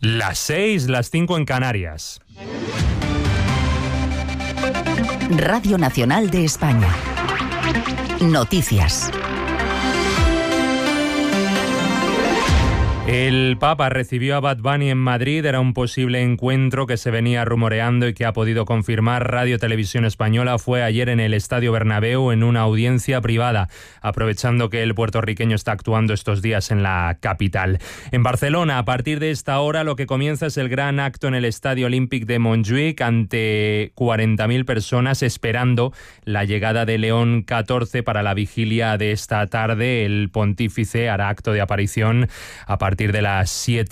Las 6, las 5 en Canarias. Radio Nacional de España. Noticias. El Papa recibió a Bad Bunny en Madrid. Era un posible encuentro que se venía rumoreando y que ha podido confirmar Radio Televisión Española. Fue ayer en el Estadio Bernabéu en una audiencia privada, aprovechando que el puertorriqueño está actuando estos días en la capital. En Barcelona, a partir de esta hora, lo que comienza es el gran acto en el Estadio Olímpic de Montjuïc ante 40.000 personas esperando la llegada de León XIV para la vigilia de esta tarde. El pontífice hará acto de aparición a partir de las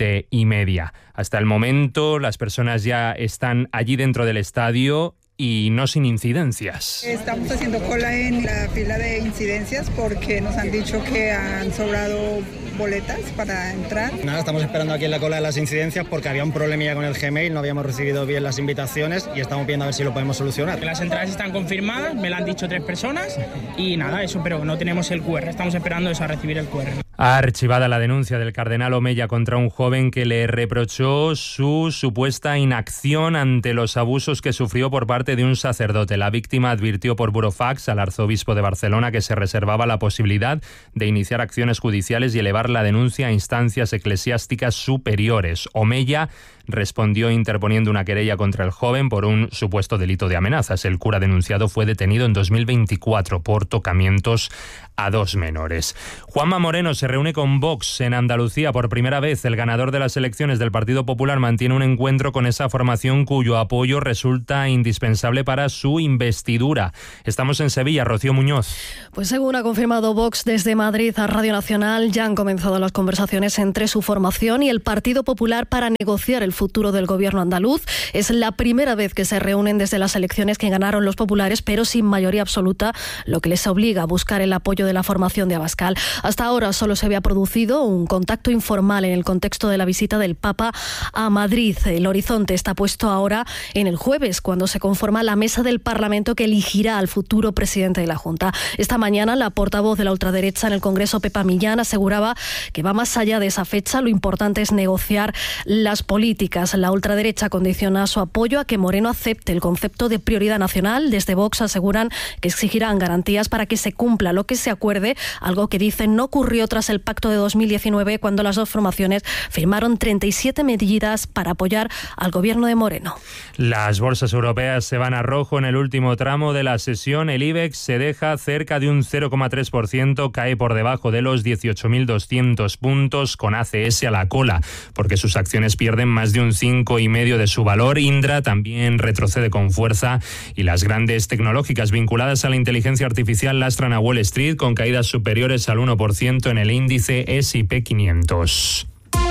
7:30. Hasta el momento, las personas ya están allí dentro del estadio y no sin incidencias. Estamos haciendo cola en la fila de incidencias porque nos han dicho que han sobrado boletas para entrar. Nada, estamos esperando aquí en la cola de las incidencias porque había un problemilla con el Gmail, no habíamos recibido bien las invitaciones y estamos viendo a ver si lo podemos solucionar. Las entradas están confirmadas, me lo han dicho 3 personas y nada, eso, pero no tenemos el QR, estamos esperando eso, a recibir el QR. Ha archivada la denuncia del cardenal Omeya contra un joven que le reprochó su supuesta inacción ante los abusos que sufrió por parte de un sacerdote. La víctima advirtió por burofax al arzobispo de Barcelona que se reservaba la posibilidad de iniciar acciones judiciales y elevar la denuncia a instancias eclesiásticas superiores. Omeya respondió interponiendo una querella contra el joven por un supuesto delito de amenazas. El cura denunciado fue detenido en 2024 por tocamientos a 2 menores. Juanma Moreno se reúne con Vox en Andalucía por primera vez. El ganador de las elecciones del Partido Popular mantiene un encuentro con esa formación cuyo apoyo resulta indispensable para su investidura. Estamos en Sevilla, Rocío Muñoz. Pues según ha confirmado Vox desde Madrid a Radio Nacional, ya han comenzado las conversaciones entre su formación y el Partido Popular para negociar el futuro del gobierno andaluz. Es la primera vez que se reúnen desde las elecciones que ganaron los populares, pero sin mayoría absoluta, lo que les obliga a buscar el apoyo de la formación de Abascal. Hasta ahora solo se había producido un contacto informal en el contexto de la visita del Papa a Madrid. El horizonte está puesto ahora en el jueves, cuando se conforma la mesa del Parlamento que elegirá al futuro presidente de la Junta. Esta mañana la portavoz de la ultraderecha en el Congreso, Pepa Millán, aseguraba que va más allá de esa fecha. Lo importante es negociar las políticas. La ultraderecha condiciona su apoyo a que Moreno acepte el concepto de prioridad nacional. Desde Vox aseguran que exigirán garantías para que se cumpla lo que se acuerde, algo que dicen no ocurrió tras el pacto de 2019, cuando las dos formaciones firmaron 37 medidas para apoyar al gobierno de Moreno. Las bolsas europeas se van a rojo en el último tramo de la sesión. El IBEX se deja cerca de un 0,3%, cae por debajo de los 18.200 puntos, con ACS a la cola, porque sus acciones pierden más de un 5,5% de su valor. Indra también retrocede con fuerza y las grandes tecnológicas vinculadas a la inteligencia artificial lastran a Wall Street con caídas superiores al 1% en el índice S&P 500.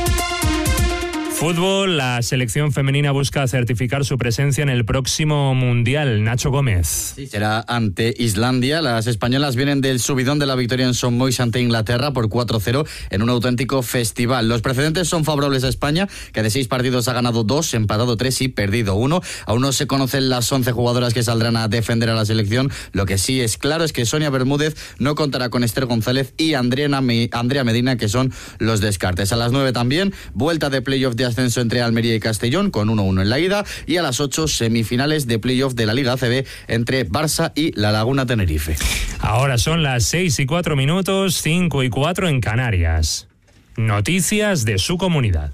Fútbol, la selección femenina busca certificar su presencia en el próximo Mundial. Nacho Gómez. Sí, será ante Islandia. Las españolas vienen del subidón de la victoria en St. Mois ante Inglaterra por 4-0 en un auténtico festival. Los precedentes son favorables a España, que de 6 partidos ha ganado 2, empatado 3 y perdido 1. Aún no se conocen las 11 jugadoras que saldrán a defender a la selección. Lo que sí es claro es que Sonia Bermúdez no contará con Esther González y Andrea Medina, que son los descartes. A las 9 también, vuelta de playoff de ascenso entre Almería y Castellón con 1-1 en la ida, y a las 8 semifinales de playoff de la Liga ACB entre Barça y La Laguna Tenerife. Ahora son las 6:04, 5:04 en Canarias. Noticias de su comunidad.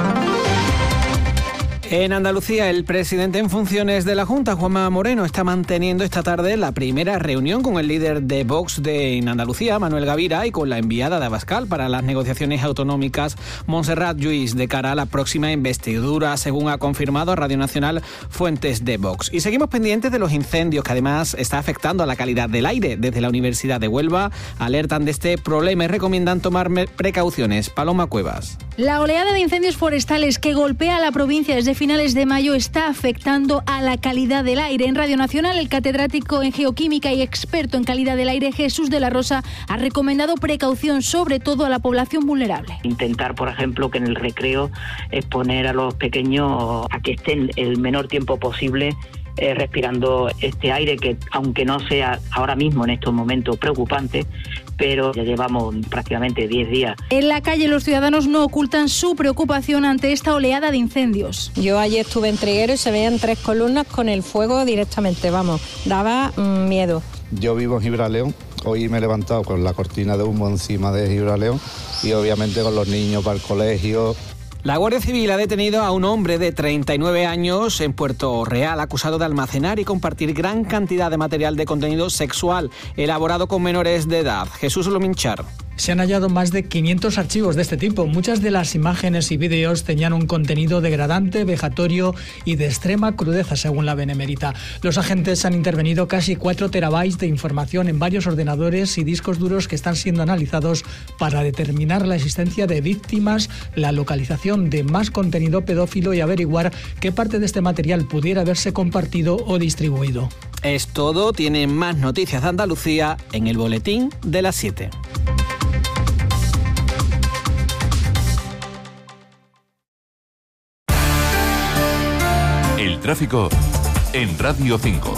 En Andalucía, el presidente en funciones de la Junta, Juanma Moreno, está manteniendo esta tarde la primera reunión con el líder de Vox en Andalucía, Manuel Gavira, y con la enviada de Abascal para las negociaciones autonómicas, Montserrat Lluís, de cara a la próxima investidura, según ha confirmado a Radio Nacional fuentes de Vox. Y seguimos pendientes de los incendios, que además está afectando a la calidad del aire. Desde la Universidad de Huelva alertan de este problema y recomiendan tomar precauciones. Paloma Cuevas. La oleada de incendios forestales que golpea a la provincia desde finales de mayo está afectando a la calidad del aire. En Radio Nacional, el catedrático en geoquímica y experto en calidad del aire, Jesús de la Rosa, ha recomendado precaución, sobre todo a la población vulnerable. Intentar, por ejemplo, que en el recreo exponer a los pequeños a que estén el menor tiempo posible respirando este aire que, aunque no sea ahora mismo en estos momentos preocupante, pero ya llevamos prácticamente 10 días. En la calle los ciudadanos no ocultan su preocupación ante esta oleada de incendios. Yo ayer estuve en Triguero y se veían 3 columnas con el fuego directamente, vamos, daba miedo. Yo vivo en Gibraleón, hoy me he levantado con la cortina de humo encima de Gibraleón y obviamente con los niños para el colegio. La Guardia Civil ha detenido a un hombre de 39 años en Puerto Real, acusado de almacenar y compartir gran cantidad de material de contenido sexual elaborado con menores de edad. Jesús Lominchar. Se han hallado más de 500 archivos de este tipo. Muchas de las imágenes y vídeos tenían un contenido degradante, vejatorio y de extrema crudeza, según la Benemérita. Los agentes han intervenido casi 4 terabytes de información en varios ordenadores y discos duros que están siendo analizados para determinar la existencia de víctimas, la localización de más contenido pedófilo y averiguar qué parte de este material pudiera haberse compartido o distribuido. Es todo. Tienen más noticias de Andalucía en el boletín de las 7. El tráfico en Radio 5.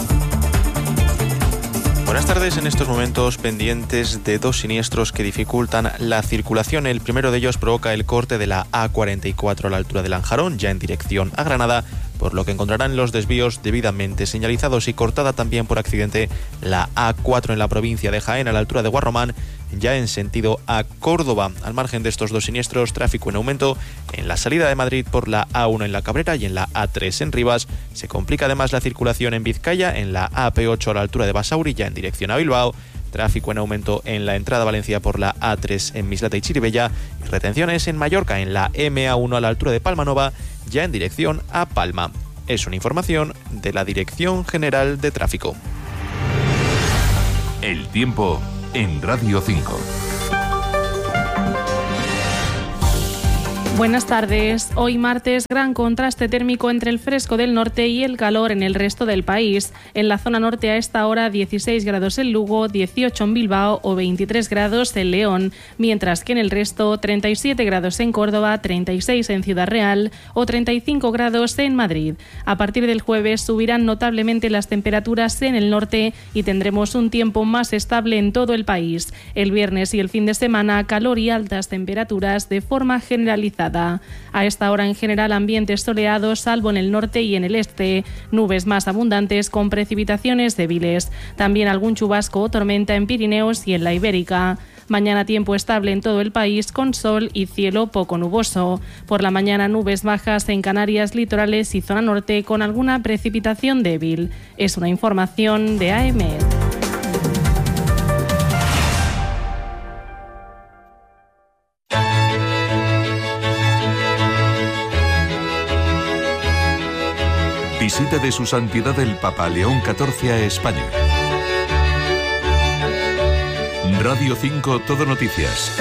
Buenas tardes. En estos momentos pendientes de 2 siniestros que dificultan la circulación. El primero de ellos provoca el corte de la A44 a la altura de Lanjarón, ya en dirección a Granada, por lo que encontrarán los desvíos debidamente señalizados, y cortada también por accidente la A4 en la provincia de Jaén a la altura de Guarromán, ya en sentido a Córdoba. Al margen de estos 2 siniestros, tráfico en aumento en la salida de Madrid por la A1 en la Cabrera y en la A3 en Rivas. Se complica además la circulación en Vizcaya en la AP8 a la altura de Basauri, ya en dirección a Bilbao. Tráfico en aumento en la entrada a Valencia por la A3 en Mislata y Chirivella, y retenciones en Mallorca en la MA1 a la altura de Palmanova, ya en dirección a Palma. Es una información de la Dirección General de Tráfico. El tiempo en Radio 5. Buenas tardes. Hoy martes, gran contraste térmico entre el fresco del norte y el calor en el resto del país. En la zona norte a esta hora 16 grados en Lugo, 18 en Bilbao o 23 grados en León, mientras que en el resto 37 grados en Córdoba, 36 en Ciudad Real o 35 grados en Madrid. A partir del jueves subirán notablemente las temperaturas en el norte y tendremos un tiempo más estable en todo el país. El viernes y el fin de semana, calor y altas temperaturas de forma generalizada. A esta hora en general ambientes soleados, salvo en el norte y en el este, nubes más abundantes con precipitaciones débiles. También algún chubasco o tormenta en Pirineos y en la Ibérica. Mañana tiempo estable en todo el país con sol y cielo poco nuboso. Por la mañana nubes bajas en Canarias, litorales y zona norte con alguna precipitación débil. Es una información de AEMET. Visita de su santidad el Papa León XIV a España. Radio 5 Todo Noticias.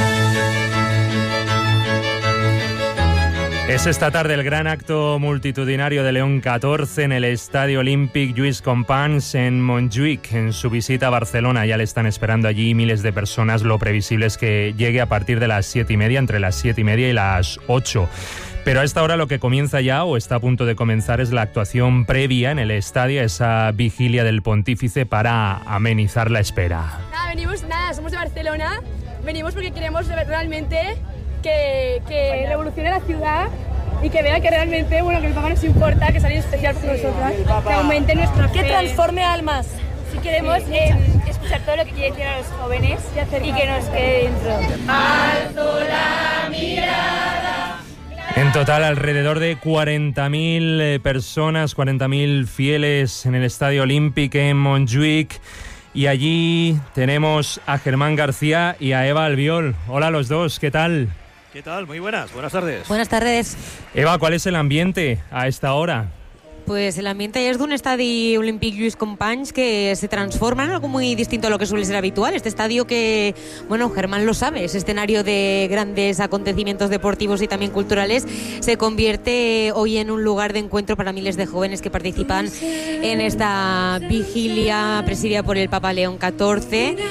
Es esta tarde el gran acto multitudinario de León XIV en el Estadio Olímpic Lluís Companys en Montjuïc. En su visita a Barcelona ya le están esperando allí miles de personas. Lo previsible es que llegue a partir de las 7:30, entre las 7:30 y las 8. Pero a esta hora lo que comienza ya o está a punto de comenzar es la actuación previa en el estadio, esa vigilia del pontífice para amenizar la espera. Somos de Barcelona, venimos porque queremos realmente que revolucione la ciudad y que vea que realmente, que el Papa nos importa, que es alguien especial por nosotras, que aumente nuestra fe. Que transforme almas. Si queremos escuchar todo lo que quiere decir a los jóvenes y que nos quede dentro. Alzo la mirada. En total, alrededor de 40.000 personas, 40.000 fieles en el Estadio Olímpic en Montjuïc. Y allí tenemos a Germán García y a Eva Albiol. Hola a los dos, ¿qué tal? ¿Qué tal? Muy buenas tardes. Buenas tardes. Eva, ¿cuál es el ambiente a esta hora? Pues el ambiente es de un estadio Olímpic Lluís Companys que se transforma en algo muy distinto a lo que suele ser habitual. Este estadio que, Germán lo sabe, es escenario de grandes acontecimientos deportivos y también culturales, se convierte hoy en un lugar de encuentro para miles de jóvenes que participan en esta vigilia presidida por el Papa León XIV.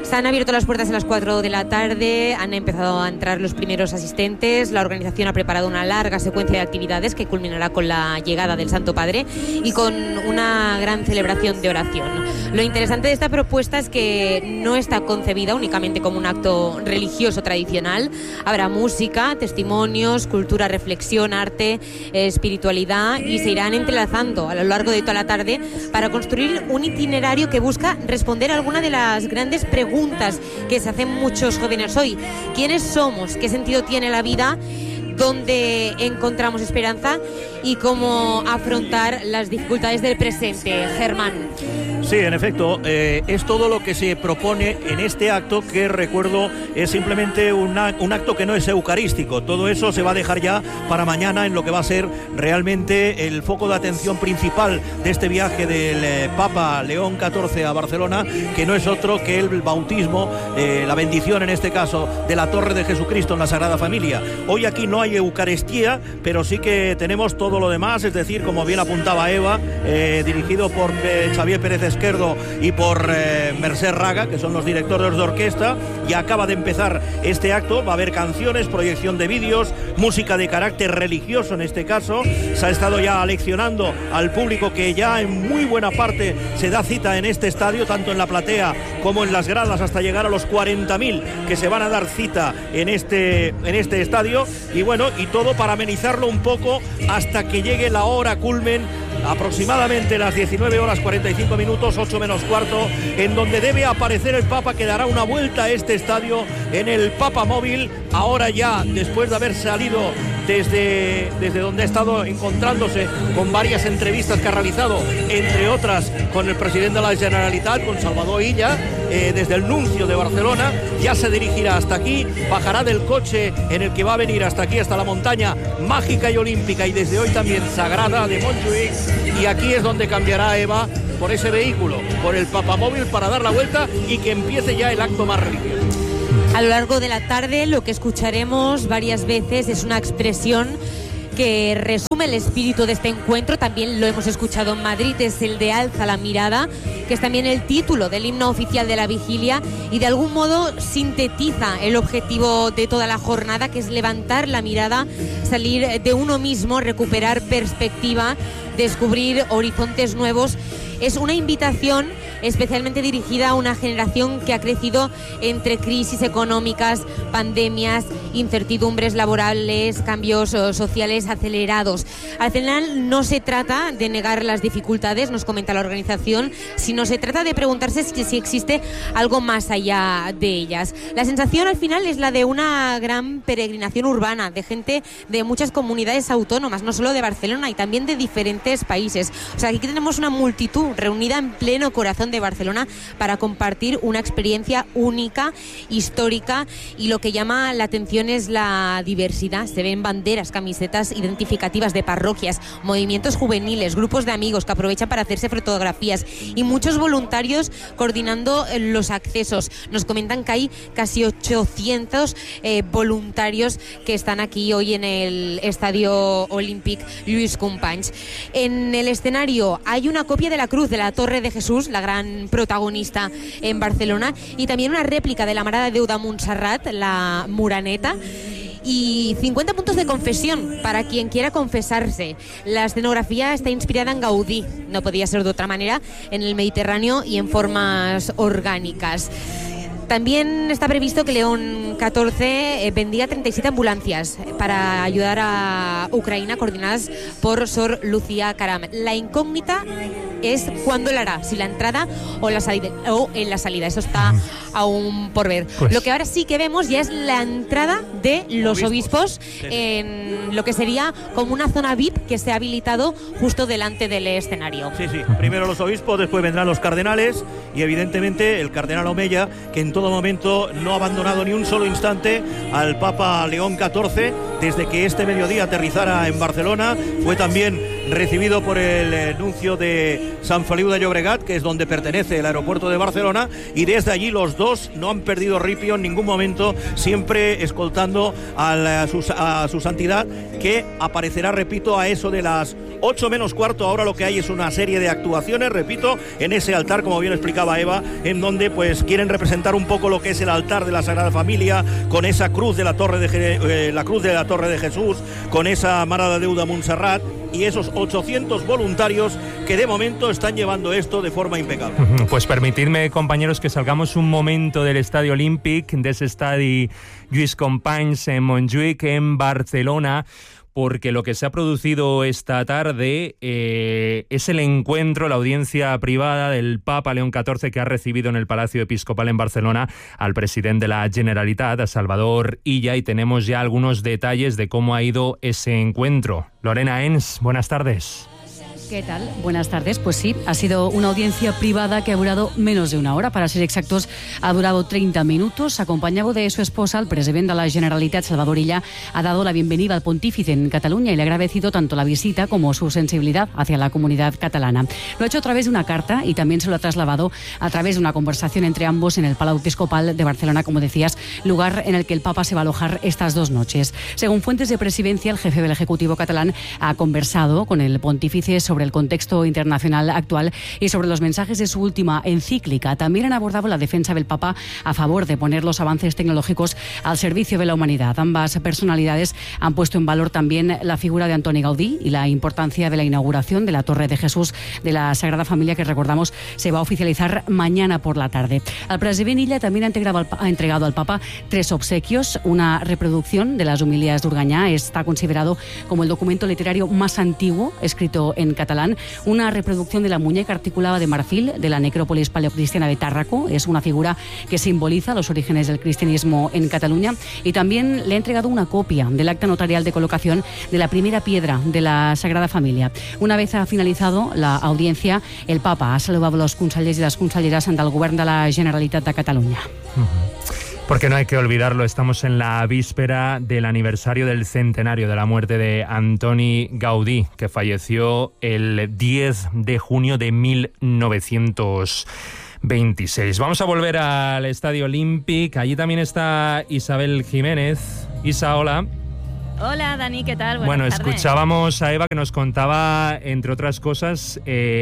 Se han abierto las puertas a las 4 de la tarde, han empezado a entrar los primeros asistentes, la organización ha preparado una larga secuencia de actividades que culminará con la llegada del Santo Padre y con una gran celebración de oración. Lo interesante de esta propuesta es que no está concebida únicamente como un acto religioso tradicional. Habrá música, testimonios, cultura, reflexión, arte, espiritualidad, y se irán entrelazando a lo largo de toda la tarde para construir un itinerario que busca responder a alguna de las grandes preguntas que se hacen muchos jóvenes hoy. ¿Quiénes somos? ¿Qué sentido tiene la vida? ¿Dónde encontramos esperanza? Y cómo afrontar las dificultades del presente. Germán. Sí, en efecto, es todo lo que se propone en este acto, que recuerdo es simplemente un acto que no es eucarístico. Todo eso se va a dejar ya para mañana en lo que va a ser realmente el foco de atención principal de este viaje del Papa León XIV a Barcelona, que no es otro que el bautismo, la bendición en este caso de la Torre de Jesucristo en la Sagrada Familia. Hoy aquí no hay Eucaristía, pero sí que tenemos todo lo demás, es decir, como bien apuntaba Eva, dirigido por Xavier Pérez Esquerdo y por Mercè Raga, que son los directores de orquesta, y acaba de empezar este acto. Va a haber canciones, proyección de vídeos, música de carácter religioso en este caso. Se ha estado ya aleccionando al público, que ya en muy buena parte se da cita en este estadio, tanto en la platea como en las gradas, hasta llegar a los 40.000 que se van a dar cita en este estadio. Y bueno, y todo para amenizarlo un poco hasta que llegue la hora culmen, aproximadamente las 19 horas 45 minutos, 8 menos cuarto, en donde debe aparecer el Papa, que dará una vuelta a este estadio en el Papa Móvil, ahora ya después de haber salido desde donde ha estado encontrándose con varias entrevistas que ha realizado, entre otras con el presidente de la Generalitat, con Salvador Illa, desde el nuncio de Barcelona. Ya se dirigirá hasta aquí, bajará del coche en el que va a venir hasta aquí, hasta la montaña mágica y olímpica, y desde hoy también sagrada, de Montjuïc, y aquí es donde cambiará, Eva, por ese vehículo, por el Papamóvil, para dar la vuelta y que empiece ya el acto más religioso. A lo largo de la tarde lo que escucharemos varias veces es una expresión que resume el espíritu de este encuentro. También lo hemos escuchado en Madrid, es el de Alza la mirada, que es también el título del himno oficial de la vigilia y de algún modo sintetiza el objetivo de toda la jornada, que es levantar la mirada, salir de uno mismo, recuperar perspectiva, descubrir horizontes nuevos. Es una invitación especialmente dirigida a una generación que ha crecido entre crisis económicas, pandemias, incertidumbres laborales, cambios sociales acelerados. Al final no se trata de negar las dificultades, nos comenta la organización, sino se trata de preguntarse si existe algo más allá de ellas. La sensación al final es la de una gran peregrinación urbana, de gente de muchas comunidades autónomas, no solo de Barcelona, y también de diferentes países. O sea, aquí tenemos una multitud reunida en pleno corazón de Barcelona para compartir una experiencia única, histórica, y lo que llama la atención es la diversidad. Se ven banderas, camisetas identificativas de parroquias, movimientos juveniles, grupos de amigos que aprovechan para hacerse fotografías y muchos voluntarios coordinando los accesos. Nos comentan que hay casi 800 voluntarios que están aquí hoy en el Estadio Olímpic Lluís Companys. En el escenario hay una copia de la cruz de la Torre de Jesús, la gran protagonista en Barcelona, y también una réplica de la Mare de Déu de Montserrat, la Moreneta, y 50 puntos de confesión para quien quiera confesarse. La escenografía está inspirada en Gaudí, no podía ser de otra manera, en el Mediterráneo y en formas orgánicas. También está previsto que León XIV bendiga 37 ambulancias para ayudar a Ucrania, coordinadas por Sor Lucía Caram. La incógnita es cuándo lo hará, si la entrada o en la salida. Eso está aún por ver. Lo que ahora sí que vemos ya es la entrada de los obispos en lo que sería como una zona VIP que se ha habilitado justo delante del escenario. Sí, primero los obispos, después vendrán los cardenales y evidentemente el cardenal Omeya, que en todo momento no ha abandonado ni un solo instante al Papa León XIV. Desde que este mediodía aterrizara en Barcelona, fue también recibido por el nuncio de Sant Feliu de Llobregat, que es donde pertenece el aeropuerto de Barcelona, y desde allí los dos no han perdido ripio en ningún momento, siempre escoltando a su santidad, que aparecerá, repito, a eso de las 8 menos cuarto. Ahora lo que hay es una serie de actuaciones, repito, en ese altar, como bien explicaba Eva, en donde pues quieren representar un poco lo que es el altar de la Sagrada Familia, con esa cruz de la Torre de Jesús, con esa Mare de Déu de Montserrat, y esos 800 voluntarios que de momento están llevando esto de forma impecable. Pues permitidme, compañeros, que salgamos un momento del Estadio Olímpic, de ese Estadi Lluís Companys en Montjuïc, en Barcelona, porque lo que se ha producido esta tarde es el encuentro, la audiencia privada del Papa León XIV, que ha recibido en el Palacio Episcopal en Barcelona al presidente de la Generalitat, a Salvador Illa, y tenemos ya algunos detalles de cómo ha ido ese encuentro. Lorena Ens, buenas tardes. ¿Qué tal? Buenas tardes. Pues sí, ha sido una audiencia privada que ha durado menos de una hora. Para ser exactos, ha durado 30 minutos. Acompañado de su esposa, el presidente de la Generalitat, Salvador Illa, ha dado la bienvenida al pontífice en Cataluña y le ha agradecido tanto la visita como su sensibilidad hacia la comunidad catalana. Lo ha hecho a través de una carta y también se lo ha trasladado a través de una conversación entre ambos en el Palau Episcopal de Barcelona, como decías, lugar en el que el Papa se va a alojar estas 2 noches. Según fuentes de presidencia, el jefe del Ejecutivo catalán ha conversado con el pontífice sobre el contexto internacional actual y sobre los mensajes de su última encíclica. También han abordado la defensa del Papa a favor de poner los avances tecnológicos al servicio de la humanidad. Ambas personalidades han puesto en valor también la figura de Antoni Gaudí y la importancia de la inauguración de la Torre de Jesús de la Sagrada Familia, que recordamos se va a oficializar mañana por la tarde. El presidente Illa también ha entregado al Papa 3 obsequios, una reproducción de las homilías d'Urganyà, está considerado como el documento literario más antiguo escrito en catalán, una reproducción de la muñeca articulada de marfil de la necrópolis paleocristiana de Tárraco, es una figura que simboliza los orígenes del cristianismo en Cataluña, y también le ha entregado una copia del acta notarial de colocación de la primera piedra de la Sagrada Familia. Una vez ha finalizado la audiencia, el Papa ha saludado a los consellers y las conselleras del Govern de la Generalitat de Cataluña. Porque no hay que olvidarlo, estamos en la víspera del aniversario del centenario de la muerte de Antoni Gaudí, que falleció el 10 de junio de 1926. Vamos a volver al Estadio Olímpic. Allí también está Isabel Jiménez. Isa, hola. Hola, Dani, ¿qué tal? Bueno, Buenas tardes. escuchábamos a Eva que nos contaba, entre otras cosas,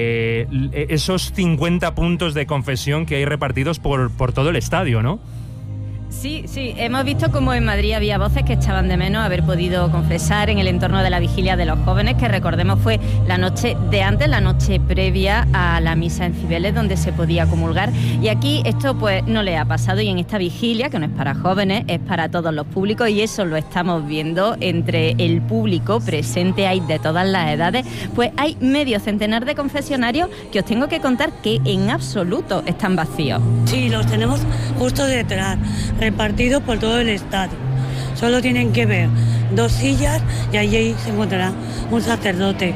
esos 50 puntos de confesión que hay repartidos por todo el estadio, ¿no? Sí, hemos visto como en Madrid había voces que echaban de menos haber podido confesar en el entorno de la vigilia de los jóvenes, que recordemos fue la noche de antes, la noche previa a la misa en Cibeles, donde se podía comulgar, y aquí esto pues no le ha pasado, y en esta vigilia, que no es para jóvenes, es para todos los públicos, y eso lo estamos viendo entre el público presente, hay de todas las edades, pues hay medio centenar de confesionarios que os tengo que contar que en absoluto están vacíos. Sí, los tenemos justo detrás, repartidos por todo el estadio. Solo tienen que ver 2 sillas y allí se encontrará un sacerdote.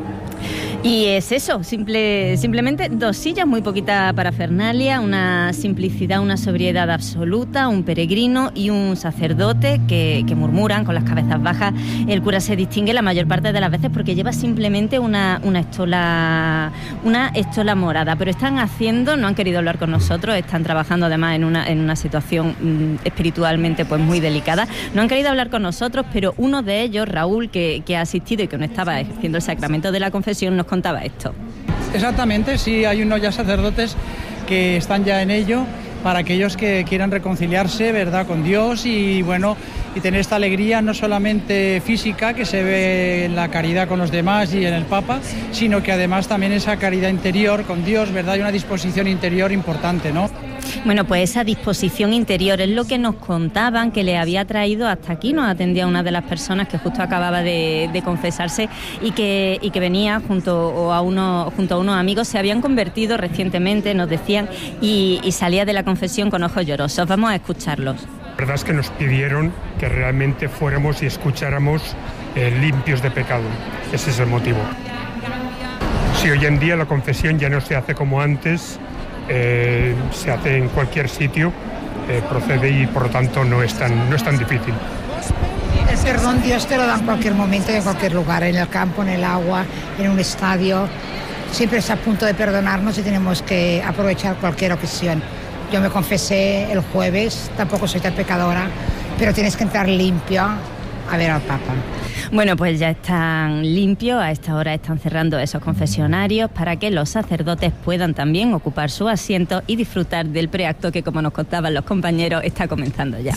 Y es eso, simplemente 2 sillas, muy poquita parafernalia, una simplicidad, una sobriedad absoluta, un peregrino y un sacerdote que murmuran con las cabezas bajas. El cura se distingue la mayor parte de las veces porque lleva simplemente una estola morada, pero están haciendo, no han querido hablar con nosotros, están trabajando además en una situación espiritualmente pues muy delicada, no han querido hablar con nosotros, pero uno de ellos, Raúl, que ha asistido y que no estaba ejerciendo el sacramento de la confesión, nos contaba esto. Exactamente, sí, hay unos ya sacerdotes que están ya en ello para aquellos que quieran reconciliarse, ¿verdad?, con Dios y bueno, y tener esta alegría no solamente física que se ve en la caridad con los demás y en el Papa, sino que además también esa caridad interior con Dios, ¿verdad?, y una disposición interior importante, ¿no? Bueno, pues esa disposición interior es lo que nos contaban que le había traído hasta aquí. Nos atendía una de las personas que justo acababa de confesarse y que venía junto a unos amigos, se habían convertido recientemente, nos decían, y salía de la confesión con ojos llorosos. Vamos a escucharlos. La verdad es que nos pidieron que realmente fuéramos y escucháramos limpios de pecado. Ese es el motivo. Si hoy en día la confesión ya no se hace como antes, se hace en cualquier sitio, procede y por lo tanto no es tan difícil. El perdón Dios te lo da en cualquier momento y en cualquier lugar, en el campo, en el agua, en un estadio. Siempre está a punto de perdonarnos y tenemos que aprovechar cualquier ocasión. Yo me confesé el jueves, tampoco soy tan pecadora, pero tienes que entrar limpio a ver al Papa. Bueno, pues ya están limpios, a esta hora están cerrando esos confesionarios para que los sacerdotes puedan también ocupar su asiento y disfrutar del preacto que, como nos contaban los compañeros, está comenzando ya.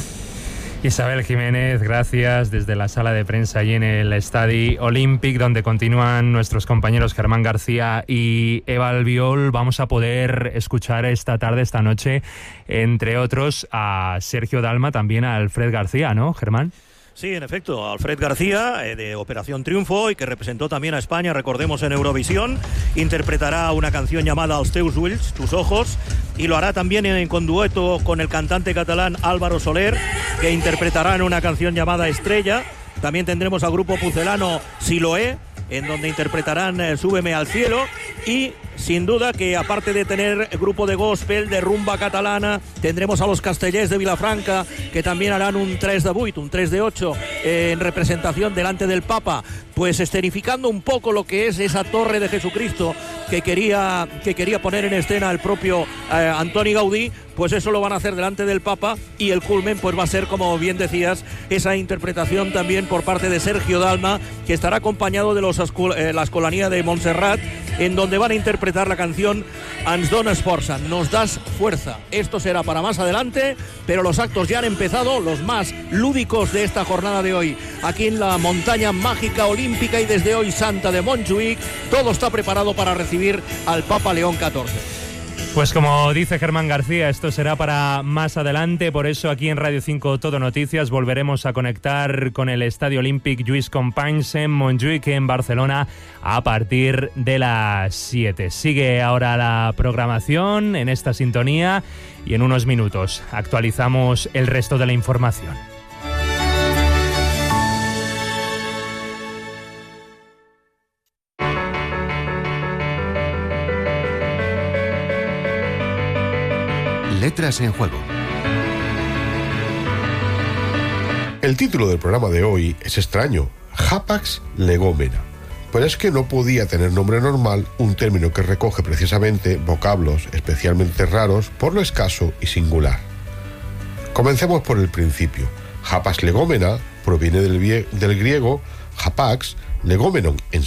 Isabel Jiménez, gracias desde la sala de prensa allí en el Estadi Olímpic, donde continúan nuestros compañeros Germán García y Eva Albiol. Vamos a poder escuchar esta noche, entre otros, a Sergio Dalma, también a Alfred García, ¿no, Germán? Sí, en efecto, Alfred García, de Operación Triunfo, y que representó también a España, recordemos, en Eurovisión, interpretará una canción llamada Els teus ulls, tus ojos, y lo hará también con dueto con el cantante catalán Álvaro Soler, que interpretará en una canción llamada Estrella. También tendremos al grupo pucelano Siloé, en donde interpretarán Súbeme al cielo, y sin duda que aparte de tener grupo de gospel, de rumba catalana, tendremos a los Castellers de Vilafranca, que también harán un 3 de 8, un 3 de 8 en representación delante del Papa, pues escenificando un poco lo que es esa torre de Jesucristo que quería poner en escena el propio Antoni Gaudí. Pues eso lo van a hacer delante del Papa, y el culmen pues va a ser, como bien decías, esa interpretación también por parte de Sergio Dalma, que estará acompañado de la Escolanía de Montserrat, en donde van a interpretar la canción Ens dones força, nos das fuerza. Esto será para más adelante, pero los actos ya han empezado, los más lúdicos de esta jornada de hoy, aquí en la montaña mágica olímpica y desde hoy santa de Montjuïc. Todo está preparado para recibir al Papa León XIV. Pues como dice Germán García, esto será para más adelante, por eso aquí en Radio 5 Todo Noticias volveremos a conectar con el Estadio Olímpic Lluís Companys en Montjuïc, en Barcelona, a partir de las 7. Sigue ahora la programación en esta sintonía y en unos minutos actualizamos el resto de la información. Letras en juego. El título del programa de hoy es extraño: Hapax legomena. Pero es que no podía tener nombre normal un término que recoge precisamente vocablos especialmente raros por lo escaso y singular. Comencemos por el principio. Hapax legomena proviene del griego hapax legomenon, en